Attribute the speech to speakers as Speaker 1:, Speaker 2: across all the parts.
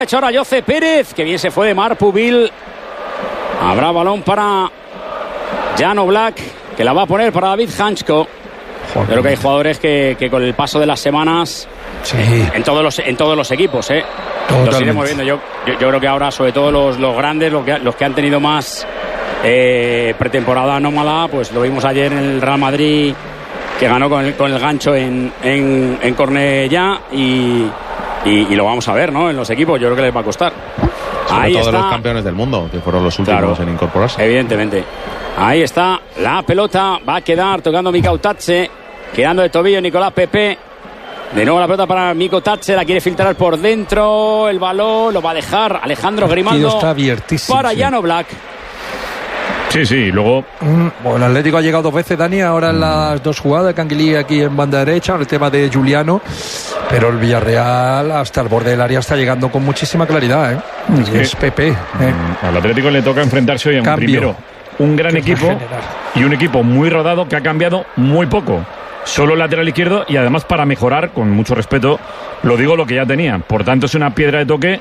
Speaker 1: hecho ahora Jose Pérez, que bien se fue de Marc Pubil. Habrá balón para Jan Oblak, que la va a poner para David Hansko. Creo que hay jugadores que con el paso de las semanas,
Speaker 2: sí,
Speaker 1: en todos los equipos, los iremos viendo. Yo creo que ahora, sobre todo los grandes, los que han tenido más pretemporada anómala, pues lo vimos ayer en el Real Madrid, que ganó con el gancho en Cornellá, y lo vamos a ver, ¿no? En los equipos, yo creo que les va a costar.
Speaker 3: Sobre
Speaker 1: Ahí
Speaker 3: todo
Speaker 1: está.
Speaker 3: Los campeones del mundo, que fueron los últimos en incorporarse.
Speaker 1: Evidentemente. Ahí está la pelota, va a quedar tocando Mikau Tatse, quedando de tobillo Nicolás Pepe. De nuevo la pelota para Mikau Tatse, la quiere filtrar por dentro, el balón lo va a dejar Alejandro Grimaldo.
Speaker 2: Está abiertísimo,
Speaker 1: para Jan Oblak.
Speaker 4: Sí, luego...
Speaker 2: Bueno, el Atlético ha llegado 2 veces, Dani, ahora en las 2 jugadas, Canguilí aquí en banda derecha, el tema de Juliano, pero el Villarreal hasta el borde del área está llegando con muchísima claridad, es Pepe.
Speaker 4: Al Atlético le toca enfrentarse hoy a un gran equipo y un equipo muy rodado que ha cambiado muy poco. Solo el lateral izquierdo, y además para mejorar, con mucho respeto, lo digo, lo que ya tenía. Por tanto, es una piedra de toque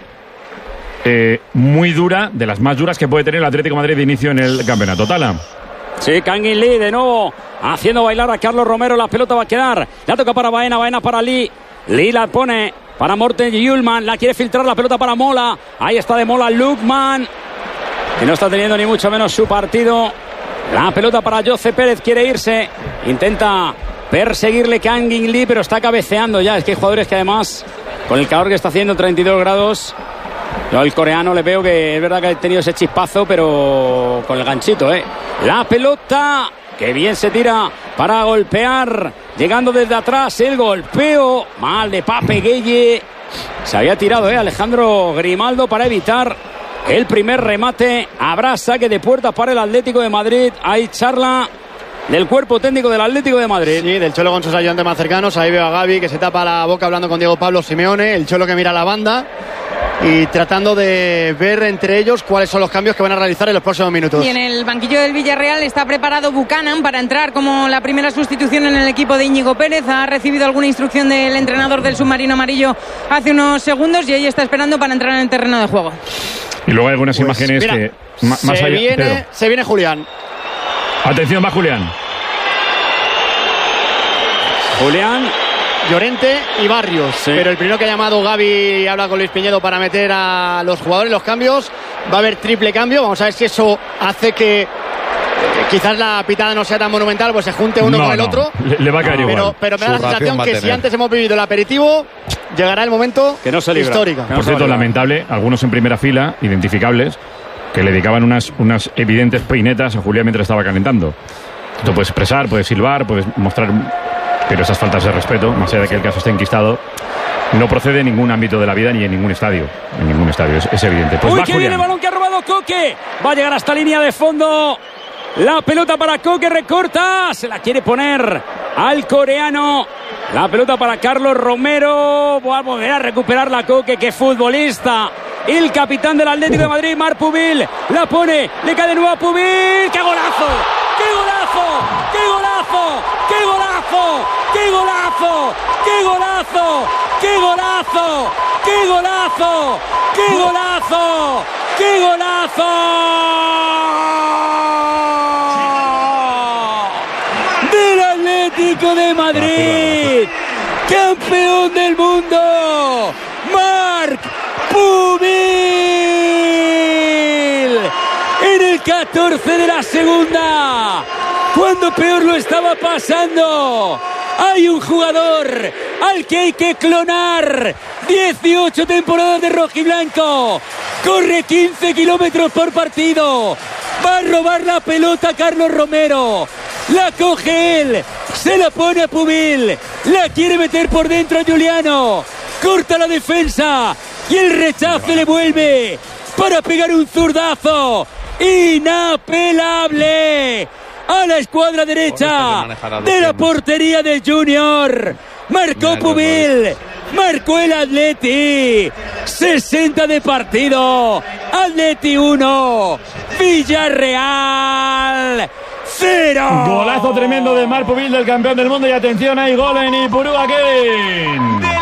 Speaker 4: muy dura, de las más duras que puede tener el Atlético de Madrid de inicio en el campeonato. Tala.
Speaker 1: Sí, Kangin Lee de nuevo haciendo bailar a Carlos Romero. La pelota va a quedar, la toca para Baena para Lee. Lee la pone para Morten Hjulmand, la quiere filtrar, la pelota para Mola. Ahí está de Mola Lukman, que no está teniendo ni mucho menos su partido. La pelota para Jose Pérez, quiere irse, intenta perseguirle Kangin Lee, pero está cabeceando ya. Es que hay jugadores que además, con el calor que está haciendo, 32 grados... Yo al coreano le veo que es verdad que ha tenido ese chispazo, pero con el ganchito, La pelota, que bien se tira para golpear, llegando desde atrás, el golpeo mal de Pape Gueye. Se había tirado, Alejandro Grimaldo, para evitar el primer remate. Habrá saque de puerta para el Atlético de Madrid. Hay charla del cuerpo técnico del Atlético de Madrid.
Speaker 5: Sí, del Cholo con sus ayudantes más cercanos. Ahí veo a Gavi, que se tapa la boca hablando con Diego Pablo Simeone. El Cholo que mira a la banda y tratando de ver entre ellos cuáles son los cambios que van a realizar en los próximos minutos.
Speaker 6: Y en el banquillo del Villarreal está preparado Buchanan para entrar como la primera sustitución en el equipo de Íñigo Pérez. Ha recibido alguna instrucción del entrenador del submarino amarillo hace unos segundos y ahí está esperando para entrar en el terreno de juego.
Speaker 4: Y luego hay algunas imágenes
Speaker 5: mira,
Speaker 4: que más allá,
Speaker 5: se viene Julián.
Speaker 4: Atención, va Julián,
Speaker 5: Llorente y Barrios, sí. Pero el primero que ha llamado Gavi habla con Luis Piñedo para meter a los jugadores, los cambios. Va a haber triple cambio, vamos a ver si eso hace que quizás la pitada no sea tan monumental, pues se junte uno con el otro.
Speaker 4: Le va a caer igual.
Speaker 5: Pero me da la sensación que si antes hemos vivido el aperitivo, llegará el momento que no se libra, histórico.
Speaker 4: Por cierto, lamentable, algunos en primera fila, identificables, que le dedicaban unas evidentes peinetas a Julián mientras estaba calentando. Tú puedes expresar, puedes silbar, puedes mostrar, pero esas faltas de respeto, más allá de que el caso esté enquistado, no procede en ningún ámbito de la vida ni en ningún estadio. En ningún estadio, es evidente. Pues
Speaker 1: uy, que viene el balón que ha robado Koke. Va a llegar hasta línea de fondo. La pelota para Koke, recorta. Se la quiere poner al coreano. La pelota para Carlos Romero. Va a volver a recuperar la Koke, que futbolista. El capitán del Atlético de Madrid, Marc Pubil. La pone, le cae de nuevo a Pubil. ¡Qué golazo! ¡Qué golazo! ¡Qué golazo! ¡Qué golazo! ¡Qué golazo! ¡Qué golazo! ¡Qué golazo! ¡Qué golazo! ¡Qué golazo! ¡Qué golazo! Del Atlético de Madrid, campeón del mundo, Marc Pubil. En el 14 de la segunda, cuando peor lo estaba pasando, hay un jugador al que hay que clonar. 18 temporadas de rojiblanco, corre 15 kilómetros por partido, va a robar la pelota Carlos Romero, la coge él, se la pone a Pubil, la quiere meter por dentro a Juliano, corta la defensa y el rechazo le vuelve para pegar un zurdazo inapelable a la escuadra derecha de la portería del Junior. Marcó Pubil, marcó el Atleti. 60 de partido, Atleti 1, Villarreal 0.
Speaker 4: Golazo tremendo de Marc Pubil, del campeón del mundo. Y atención, hay gol en Ipurúa, Kevin.